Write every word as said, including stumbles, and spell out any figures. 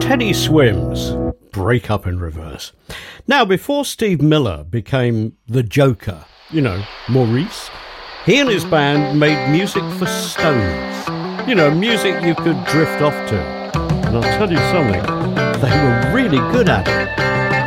Teddy Swims, Break Up in Reverse. Now, before Steve Miller became the Joker, you know, Maurice, he and his band made music for stoners. You know, music you could drift off to. And I'll tell you something, they were really good at it.